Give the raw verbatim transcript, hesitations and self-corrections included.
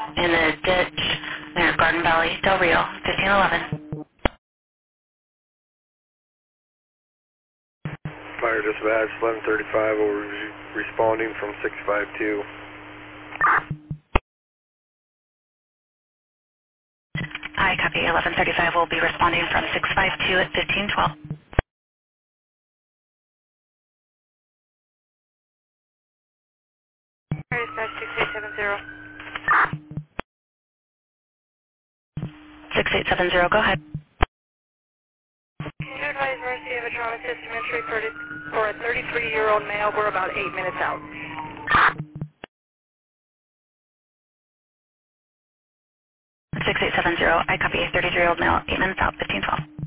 in the ditch near Garden Valley, Del Rio, fifteen eleven. Fire dispatch, eleven thirty-five, over responding from six five two. I copy. eleven thirty-five will be responding from six five two at fifteen twelve. Fire dispatch six eight seven zero. six eight seven zero, go ahead. Can you advise Mercy of a trauma system entry for, for a thirty-three-year-old male? We're about eight minutes out. six eight seven zero, I copy. thirty-three-year-old male, eight minutes out, fifteen twelve.